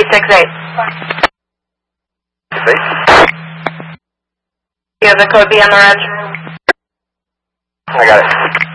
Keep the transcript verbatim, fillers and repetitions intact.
six eight. You have the code B on the reg? I got it.